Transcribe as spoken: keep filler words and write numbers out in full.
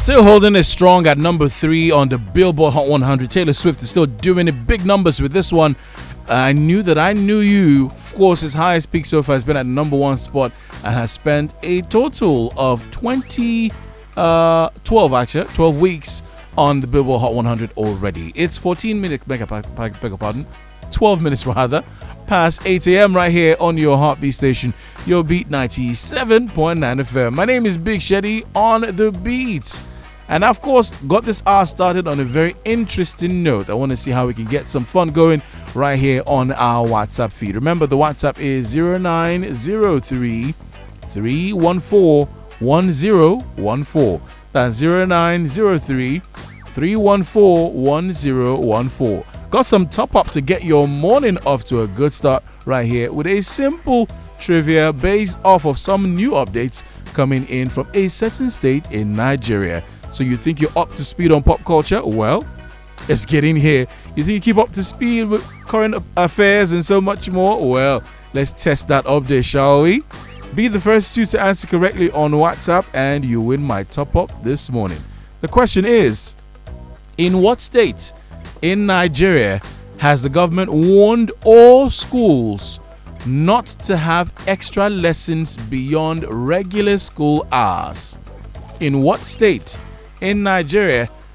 Still holding it strong at number three on the Billboard Hot one hundred. Taylor Swift is still doing it big numbers with this one. I Knew That I Knew You. Of course, his highest peak so far has been at the number one spot and has spent a total of twenty, uh, twelve actually, twelve weeks on the Billboard Hot one hundred already. It's fourteen minutes, beg your pardon, twelve minutes rather, past eight a.m. right here on your Heartbeat station, your Beat ninety-seven point nine F M. My name is Big Sheddy on the beat. And of course, got this hour started on a very interesting note. I want to see how we can get some fun going right here on our WhatsApp feed. Remember, the WhatsApp is zero nine zero three, three one four, one zero one four. That's zero nine zero three, three one four, one zero one four. Got some top up to get your morning off to a good start right here with a simple trivia based off of some new updates coming in from a certain state in Nigeria. So you think you're up to speed on pop culture? Well, it's getting here. You think you keep up to speed with current affairs and so much more? Well, let's test that update, shall we? Be the first two to answer correctly on WhatsApp and you win my top up this morning. The question is, in what state in Nigeria has the government warned all schools not to have extra lessons beyond regular school hours? In what state in Nigeria